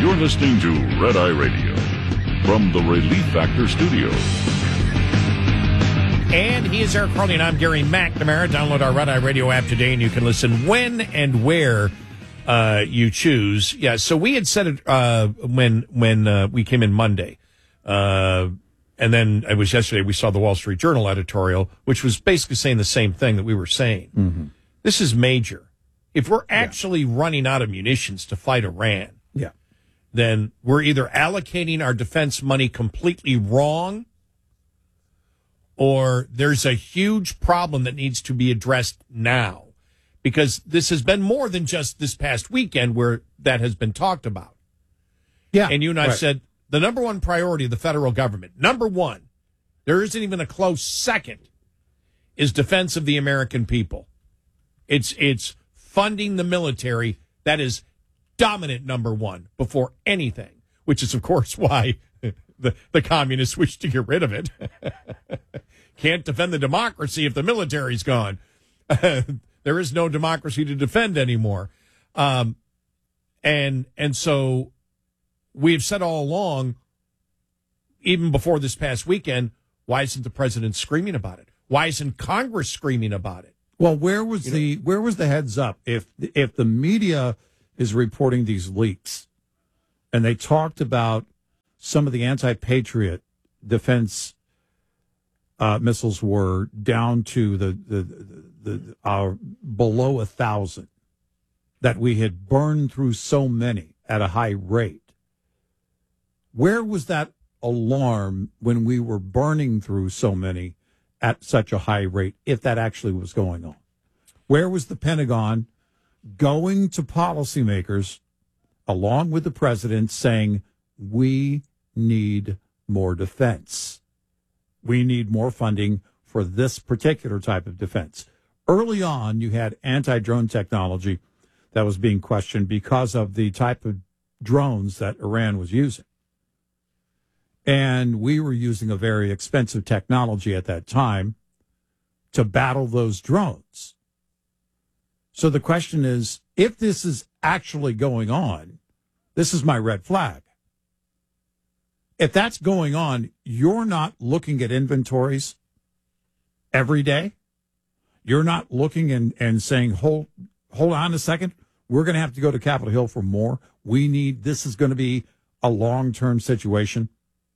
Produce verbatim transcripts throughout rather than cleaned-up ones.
You're listening to Red Eye Radio from the Relief Factor Studio. And he is Eric Carly, and I'm Gary McNamara. Download our Red Eye Radio app today, and you can listen when and where uh, you choose. Yeah, so we had said it uh, when when uh, we came in Monday. Uh, and then it was yesterday we saw the Wall Street Journal editorial, which was basically saying the same thing that we were saying. Mm-hmm. This is major. If we're actually yeah. running out of munitions to fight Iran, yeah. then we're either allocating our defense money completely wrong, or there's a huge problem that needs to be addressed now. Because this has been more than just this past weekend where that has been talked about. Yeah. And you and I right. said the number one priority of the federal government, number one, there isn't even a close second, is defense of the American people. It's it's funding the military. That is dominant number one before anything, which is, of course, why the, the communists wish to get rid of it. Can't defend the democracy if the military's gone. There is no democracy to defend anymore. Um, and and so we've said all along, even before this past weekend, why isn't the president screaming about it? Why isn't Congress screaming about it? Well, where was you the know? where was the heads up? If if the media is reporting these leaks, and they talked about some of the anti-patriot defense uh, missiles were down to the the the, the uh, below a thousand, that we had burned through so many at a high rate. Where was that alarm when we were burning through so many at such a high rate, if that actually was going on? Where was the Pentagon going to policymakers along with the president saying, we need more defense? We need more funding for this particular type of defense. Early on, you had anti-drone technology that was being questioned because of the type of drones that Iran was using. And we were using a very expensive technology at that time to battle those drones. So the question is, if this is actually going on, this is my red flag. If that's going on, you're not looking at inventories every day. You're not looking and, and saying, hold, hold on a second. We're going to have to go to Capitol Hill for more. We need, this is going to be a long-term situation.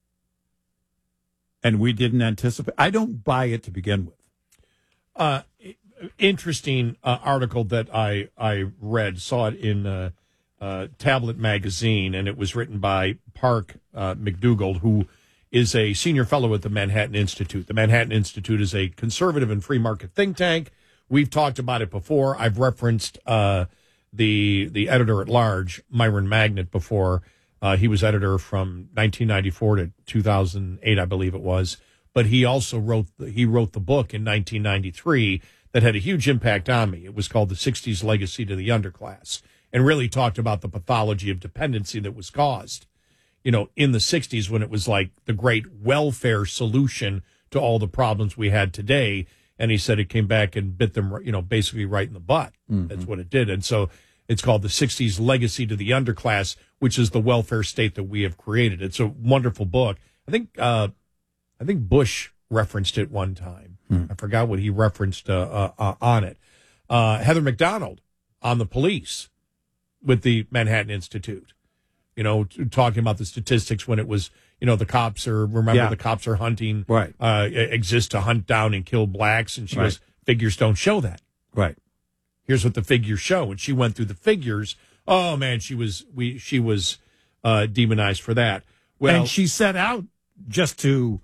And we didn't anticipate. I don't buy it to begin with. Uh, interesting uh, article that I, I read, saw it in uh, uh, Tablet Magazine, and it was written by Park uh, McDougald, who is a senior fellow at the Manhattan Institute. The Manhattan Institute is a conservative and free market think tank. We've talked about it before. I've referenced uh, the the editor at large, Myron Magnet, before. Uh, he was editor from nineteen ninety-four to two thousand eight, I believe it was. But he also wrote the, he wrote the book in nineteen ninety-three that had a huge impact on me. It was called The sixties Legacy to the Underclass, and really talked about the pathology of dependency that was caused, you know, in the sixties, when it was like the great welfare solution to all the problems we had today. And he said it came back and bit them, you know, basically right in the butt. Mm-hmm. That's what it did. And so it's called The sixties Legacy to the Underclass, which is the welfare state that we have created. It's a wonderful book. I think uh, I think Bush referenced it one time. Hmm. I forgot what he referenced uh, uh, uh, on it. Uh, Heather McDonald on the police with the Manhattan Institute, you know, t- talking about the statistics when it was, you know, the cops are, remember yeah. the cops are hunting, right. uh, exist to hunt down and kill blacks. And she right. goes, figures don't show that. Right. Here's what the figures show. And she went through the figures. Oh man, she was we she was uh, demonized for that. Well, and she set out just to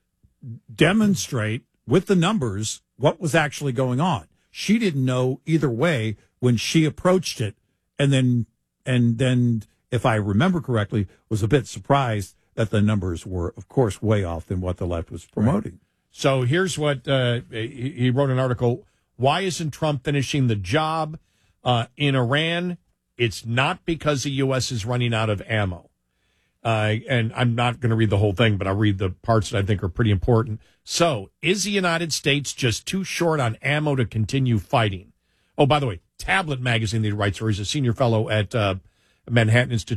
demonstrate with the numbers what was actually going on. She didn't know either way when she approached it, and then and then, if I remember correctly, was a bit surprised that the numbers were, of course, way off than what the left was promoting. Right. So here's what uh, he, he wrote an article. Why isn't Trump finishing the job uh, in Iran? It's not because the U S is running out of ammo. Uh, and I'm not going to read the whole thing, but I'll read the parts that I think are pretty important. So, is the United States just too short on ammo to continue fighting? Oh, by the way, Tablet Magazine that he writes for, he's a senior fellow at uh, Manhattan Institute,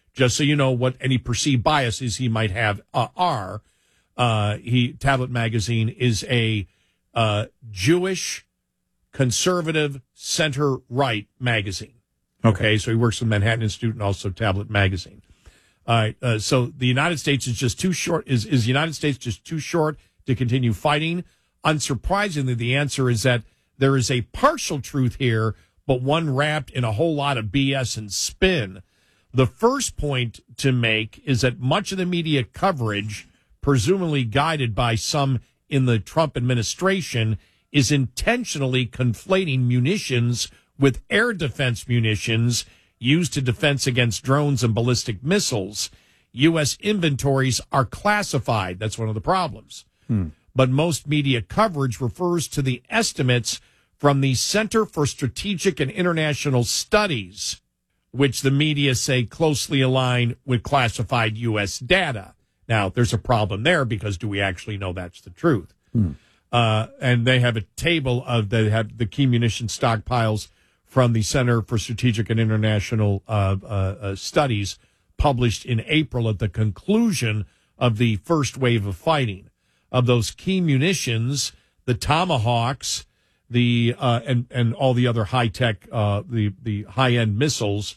just so you know what any perceived biases he might have uh, are. Uh, he Tablet Magazine is a uh, Jewish, conservative, center-right magazine. Okay. okay, so he works for the Manhattan Institute and also Tablet Magazine. All right, uh, so the United States is just too short. Is is the United States just too short to continue fighting? Unsurprisingly, the answer is that there is a partial truth here, but one wrapped in a whole lot of B S and spin. The first point to make is that much of the media coverage, presumably guided by some in the Trump administration, is intentionally conflating munitions with air defense munitions used to defense against drones and ballistic missiles. U S inventories are classified. That's one of the problems. Hmm. But most media coverage refers to the estimates from the Center for Strategic and International Studies, which the media say closely align with classified U S data. Now, there's a problem there because do we actually know that's the truth? Hmm. Uh, and they have a table of they have the key munition stockpiles from the Center for Strategic and International uh, uh, uh, Studies, published in April at the conclusion of the first wave of fighting. Of those key munitions, the Tomahawks, the uh, and and all the other high tech, uh, the the high end missiles,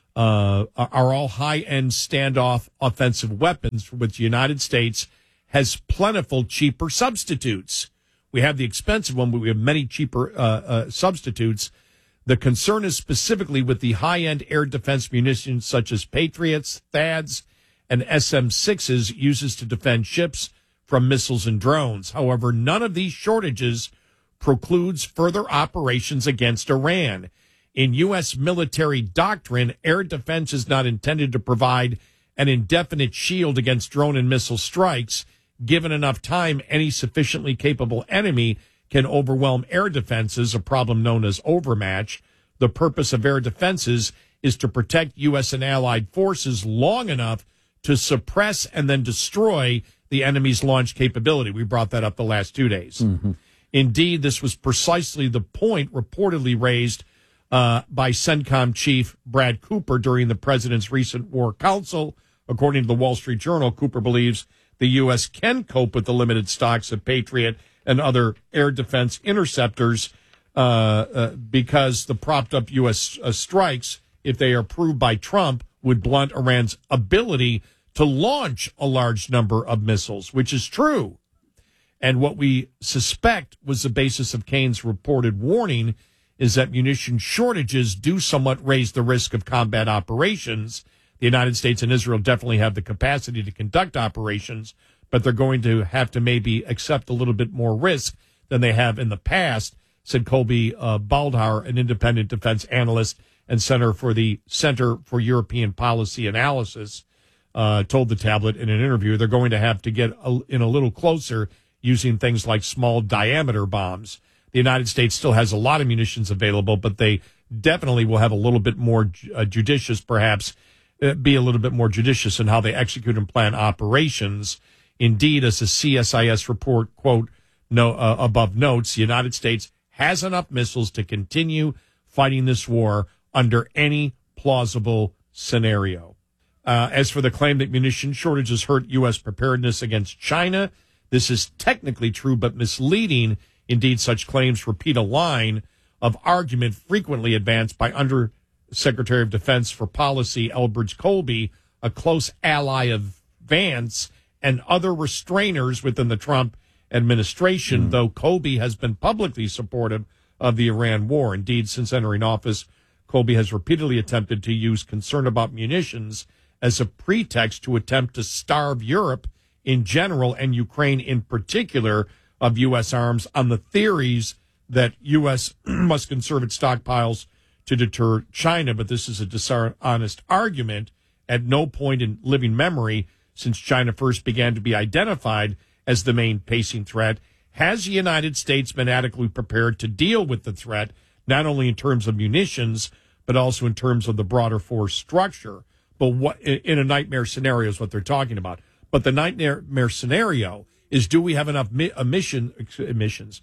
uh, are all high end standoff offensive weapons for which the United States has plentiful cheaper substitutes. We have the expensive one, but we have many cheaper uh, uh, substitutes. The concern is specifically with the high-end air defense munitions such as Patriots, T H A D S, and S M sixes uses to defend ships from missiles and drones. However, none of these shortages precludes further operations against Iran. In U S military doctrine, air defense is not intended to provide an indefinite shield against drone and missile strikes. Given enough time, any sufficiently capable enemy can overwhelm air defenses, a problem known as overmatch. The purpose of air defenses is to protect U S and allied forces long enough to suppress and then destroy the enemy's launch capability. We brought that up the last two days. Mm-hmm. Indeed, this was precisely the point reportedly raised uh, by CENTCOM chief Brad Cooper during the president's recent War Council. According to the Wall Street Journal, Cooper believes the U S can cope with the limited stocks of Patriot and other air defense interceptors uh, uh, because the propped up U S uh, strikes, if they are approved by Trump, would blunt Iran's ability to launch a large number of missiles, which is true. And what we suspect was the basis of Kane's reported warning is that munition shortages do somewhat raise the risk of combat operations. The United States and Israel definitely have the capacity to conduct operations, but they're going to have to maybe accept a little bit more risk than they have in the past, said Colby uh, Baldhauer, an independent defense analyst and Center for the Center for European Policy Analysis, uh, told the Tablet in an interview. They're going to have to get a, in a little closer using things like small diameter bombs. The United States still has a lot of munitions available, but they definitely will have a little bit more uh, judicious, perhaps, uh, be a little bit more judicious in how they execute and plan operations. Indeed, as the C S I S report, quote, no, uh, above notes, the United States has enough missiles to continue fighting this war under any plausible scenario. Uh, as for the claim that munition shortages hurt U S preparedness against China, this is technically true but misleading. Indeed, such claims repeat a line of argument frequently advanced by Undersecretary of Defense for Policy Elbridge Colby, a close ally of Vance, and other restrainers within the Trump administration, mm. though Colby has been publicly supportive of the Iran war. Indeed, since entering office, Colby has repeatedly attempted to use concern about munitions as a pretext to attempt to starve Europe in general and Ukraine in particular of U S arms on the theories that U S must conserve its stockpiles to deter China. But this is a dishonest argument. At no point in living memory since China first began to be identified as the main pacing threat has the United States been adequately prepared to deal with the threat, not only in terms of munitions, but also in terms of the broader force structure. But what in a nightmare scenario is what they're talking about. But the nightmare scenario is, do we have enough mi- emission, emissions,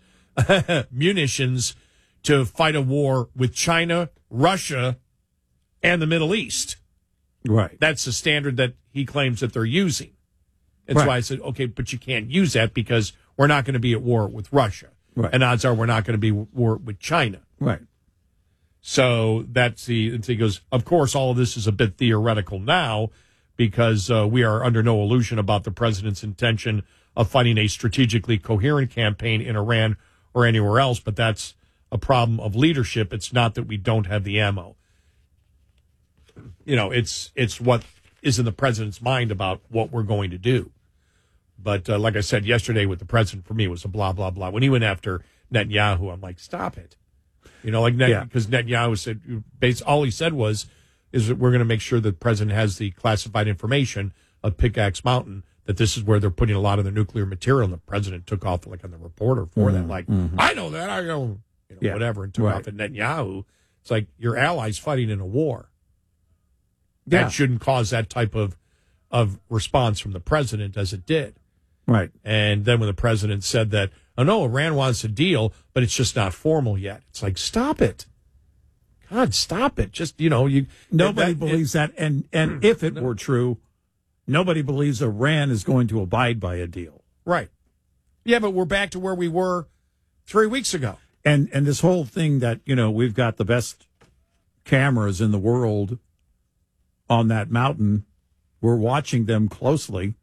munitions to fight a war with China, Russia, and the Middle East? Right. That's the standard that he claims that they're using. That's Right. why I said, okay, but you can't use that because we're not going to be at war with Russia. Right. And odds are we're not going to be at war with China. Right. So that's the, and so he goes, of course, all of this is a bit theoretical now because uh, we are under no illusion about the president's intention of fighting a strategically coherent campaign in Iran or anywhere else, but that's a problem of leadership. It's not that we don't have the ammo. You know, it's it's what is in the president's mind about what we're going to do. But uh, like I said yesterday with the president, for me, it was a blah, blah, blah. When he went after Netanyahu, I'm like, stop it. You know, like Net, because yeah. Netanyahu said, based, all he said was, is that we're going to make sure that the president has the classified information of Pickaxe Mountain, that this is where they're putting a lot of the nuclear material. And the president took off like on the reporter for mm-hmm. that, like, mm-hmm. I know that, I know, you know yeah. whatever, and took right. off at Netanyahu. It's like your allies fighting in a war. That yeah. shouldn't cause that type of of response from the president as it did. Right. And then when the president said that, oh, no, Iran wants a deal, but it's just not formal yet. It's like, stop it. God, stop it. Just, you know, you. Nobody that, believes it, that. And, and if it were true, nobody believes Iran is going to abide by a deal. Right. Yeah, but we're back to where we were three weeks ago. And and this whole thing that, you know, we've got the best cameras in the world on that mountain. We're watching them closely.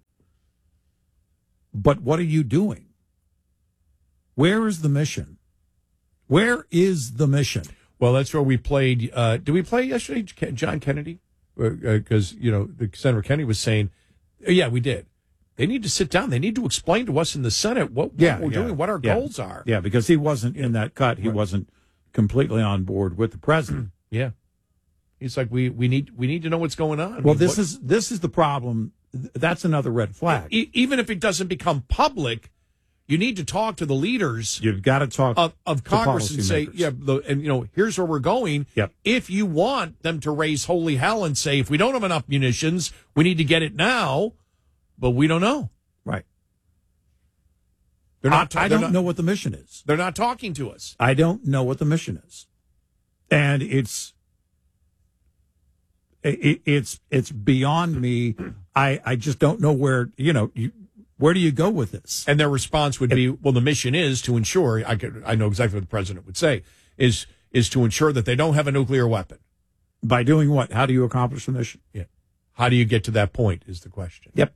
But what are you doing? Where is the mission? Where is the mission? Well, that's where we played. Uh, did we play yesterday, John Kennedy? Because, uh, you know, the Senator Kennedy was saying, yeah, we did. They need to sit down. They need to explain to us in the Senate what, what yeah, we're yeah, doing, what our yeah. goals are. Yeah, because he wasn't in that cut. He right. wasn't completely on board with the president. Yeah. He's like, we, we need we need to know what's going on. Well, I mean, this what, is this is the problem. That's another red flag. E- even if it doesn't become public, you need to talk to the leaders. You've got to talk of, of Congress and say, makers. yeah, the, and you know, here's where we're going. Yep. If you want them to raise holy hell and say, if we don't have enough munitions, we need to get it now, but we don't know. Right. They're not. I, I they're don't not, know what the mission is. They're not talking to us. I don't know what the mission is, and it's. It, it's it's beyond me. I, I just don't know where, you know, you, where do you go with this? And their response would be, well, the mission is to ensure, I could, I know exactly what the president would say, is is to ensure that they don't have a nuclear weapon. By doing what? How do you accomplish the mission? Yeah. How do you get to that point is the question. Yep.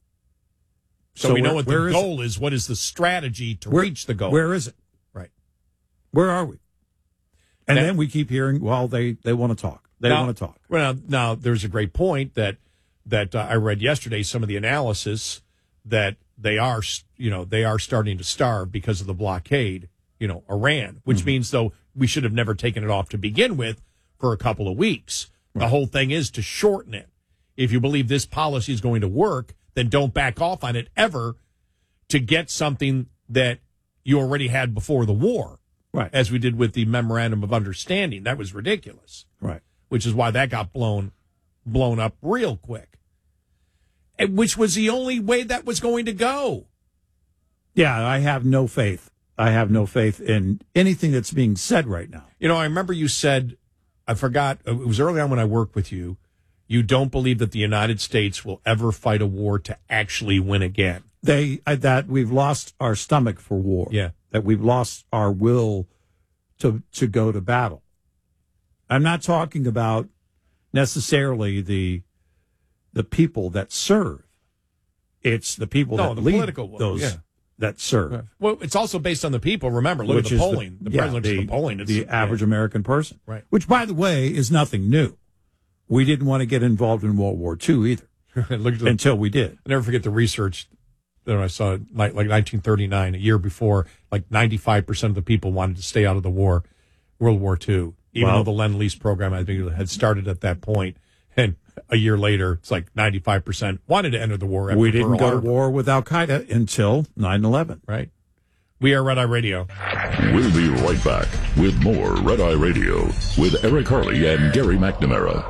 So, so we where, know what the goal is, is. What is the strategy to where, reach the goal? Where is it? Right. Where are we? And now, then we keep hearing, well, they, they want to talk. They now, want to talk. Well, now, now, there's a great point that that uh, I read yesterday. Some of the analysis that they are, you know, they are starting to starve because of the blockade. You know, Iran, which mm-hmm. means though we should have never taken it off to begin with for a couple of weeks. Right. The whole thing is to shorten it. If you believe this policy is going to work, then don't back off on it ever to get something that you already had before the war. Right. As we did with the memorandum of understanding. That was ridiculous. Right. Which is why that got blown blown up real quick. And which was the only way that was going to go. Yeah, I have no faith. I have no faith in anything that's being said right now. You know, I remember you said, I forgot, it was early on when I worked with you, you don't believe that the United States will ever fight a war to actually win again. They uh, that we've lost our stomach for war. Yeah. That we've lost our will to to go to battle. I'm not talking about necessarily the the people that serve. It's the people no, that the lead political one, those yeah. that serve. Well, it's also based on the people. Remember, look which at the polling. The, the, the yeah, the, the polling. It's, the average yeah. American person. Right. Which, by the way, is nothing new. We didn't want to get involved in World War Two either look at the, until we did. I never forget the research that I saw, like, like nineteen thirty-nine, a year before, like ninety-five percent of the people wanted to stay out of the war, World War Two. Even well, though the Lend-Lease program, I think, had started at that point. And a year later, it's like ninety-five percent wanted to enter the war. After we didn't Pearl go Harbor. to war with Al-Qaeda until nine eleven. Right. We are Red Eye Radio. We'll be right back with more Red Eye Radio with Eric Harley and Gary McNamara.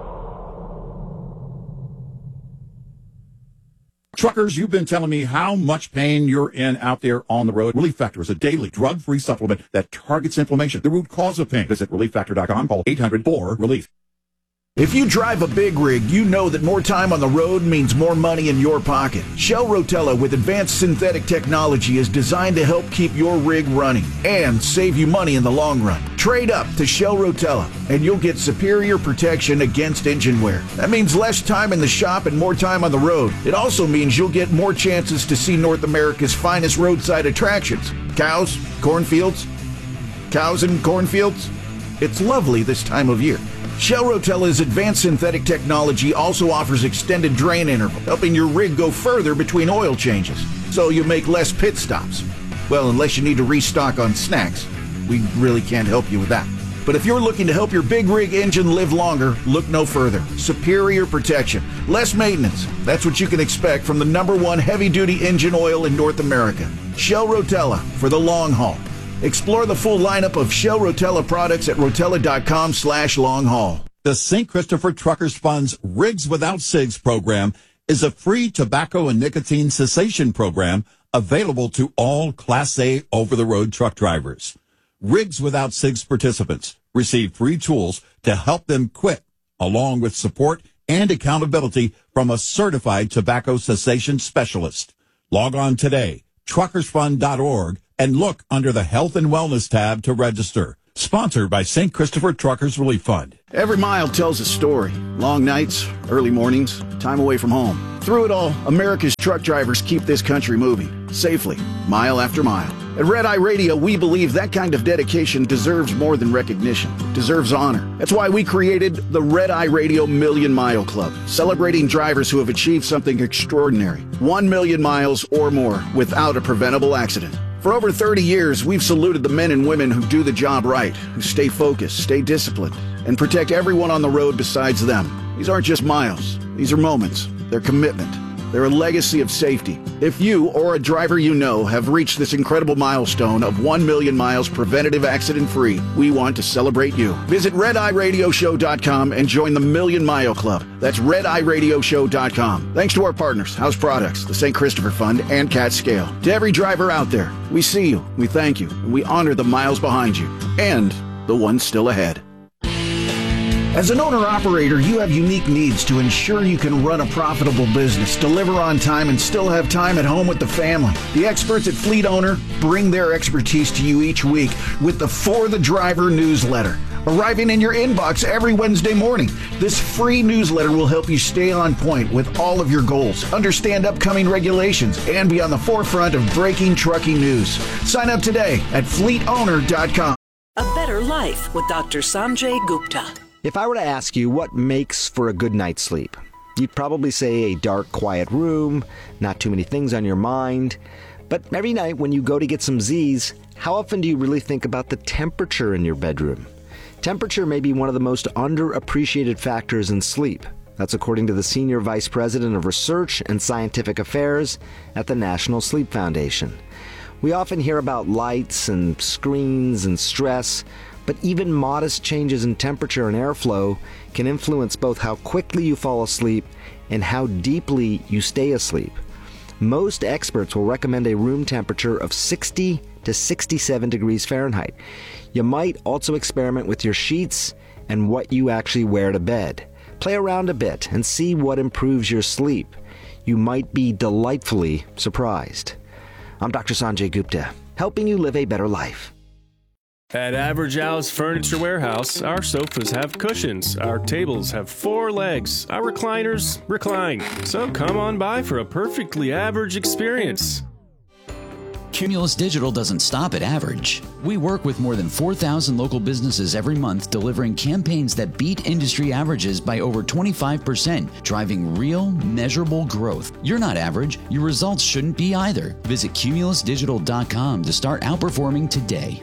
Truckers, you've been telling me how much pain you're in out there on the road. Relief Factor is a daily drug-free supplement that targets inflammation, the root cause of pain. Visit relief factor dot com. Call eight hundred four relief. If you drive a big rig, you know that more time on the road means more money in your pocket. Shell Rotella with advanced synthetic technology is designed to help keep your rig running and save you money in the long run. Trade up to Shell Rotella and you'll get superior protection against engine wear. That means less time in the shop and more time on the road. It also means you'll get more chances to see North America's finest roadside attractions. Cows, cornfields, cows and cornfields. It's lovely this time of year. Shell Rotella's advanced synthetic technology also offers extended drain interval, helping your rig go further between oil changes, so you make less pit stops. Well, unless you need to restock on snacks, we really can't help you with that. But if you're looking to help your big rig engine live longer, look no further. Superior protection, less maintenance. That's what you can expect from the number one heavy-duty engine oil in North America. Shell Rotella for the long haul. Explore the full lineup of Shell Rotella products at rotella.com slash long haul. The Saint Christopher Truckers Fund's Rigs Without Cigs program is a free tobacco and nicotine cessation program available to all Class A over-the-road truck drivers. Rigs Without Cigs participants receive free tools to help them quit, along with support and accountability from a certified tobacco cessation specialist. Log on today, truckers fund dot org, and look under the Health and Wellness tab to register. Sponsored by Saint Christopher Truckers Relief Fund. Every mile tells a story. Long nights, early mornings, time away from home. Through it all, America's truck drivers keep this country moving, safely, mile after mile. At Red Eye Radio, we believe that kind of dedication deserves more than recognition, deserves honor. That's why we created the Red Eye Radio Million Mile Club, celebrating drivers who have achieved something extraordinary. One million miles or more without a preventable accident. For over thirty years, we've saluted the men and women who do the job right, who stay focused, stay disciplined, and protect everyone on the road besides them. These aren't just miles. These are moments. They're commitment. They're a legacy of safety. If you or a driver you know have reached this incredible milestone of one million miles preventative accident-free, we want to celebrate you. Visit red eye radio show dot com and join the Million Mile Club. That's red eye radio show dot com. Thanks to our partners, House Products, the Saint Christopher Fund, and Cat Scale. To every driver out there, we see you, we thank you, and we honor the miles behind you, and the ones still ahead. As an owner-operator, you have unique needs to ensure you can run a profitable business, deliver on time, and still have time at home with the family. The experts at Fleet Owner bring their expertise to you each week with the For the Driver newsletter, arriving in your inbox every Wednesday morning. This free newsletter will help you stay on point with all of your goals, understand upcoming regulations, and be on the forefront of breaking trucking news. Sign up today at fleet owner dot com. A Better Life with Doctor Sanjay Gupta. If I were to ask you what makes for a good night's sleep, you'd probably say a dark, quiet room, not too many things on your mind. But every night when you go to get some Z's, how often do you really think about the temperature in your bedroom? Temperature may be one of the most underappreciated factors in sleep. That's according to the Senior Vice President of Research and Scientific Affairs at the National Sleep Foundation. We often hear about lights and screens and stress, but even modest changes in temperature and airflow can influence both how quickly you fall asleep and how deeply you stay asleep. Most experts will recommend a room temperature of sixty to sixty-seven degrees Fahrenheit. You might also experiment with your sheets and what you actually wear to bed. Play around a bit and see what improves your sleep. You might be delightfully surprised. I'm Doctor Sanjay Gupta, helping you live a better life. At Average Al's Furniture Warehouse, our sofas have cushions, our tables have four legs, our recliners recline. So come on by for a perfectly average experience. Cumulus Digital doesn't stop at average. We work with more than four thousand local businesses every month, delivering campaigns that beat industry averages by over twenty-five percent, driving real, measurable growth. You're not average. Your results shouldn't be either. Visit cumulus digital dot com to start outperforming today.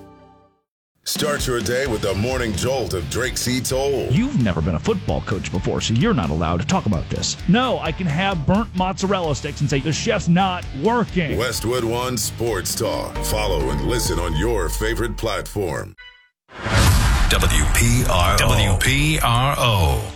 Start your day with the morning jolt of Drake C. Toll. You've never been a football coach before, so you're not allowed to talk about this. No, I can have burnt mozzarella sticks and say the chef's not working. Westwood One Sports Talk. Follow and listen on your favorite platform. W P R O. W P R O.